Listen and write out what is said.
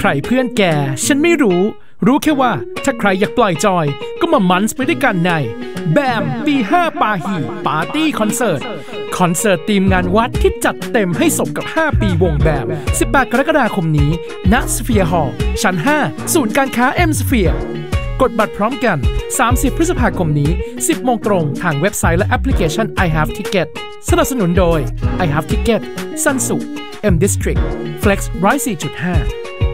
รเพื่อนแกฉันไม่รู้แค่ว่าถ้าใครอยากปล่อยจอยก็มามันส์ไปด้วยกันในแบม B5 ปาฮีปาร์ตี้คอนเสิร์ตทีมงานวัดที่จัดเต็มให้สมกับ5ปีวงแบม18กรกฎาคมนี้ณสเฟียร์ฮอลล์ชั้น5ศูนย์การค้า M Sphere กดบัตรพร้อมกัน30พฤษภาคมนี้ 10 โมงตรงทางเว็บไซต์และแอปพลิเคชัน I Have Ticket สนับสนุนโดย I Have Ticket ซันสุ M District Flex 104.5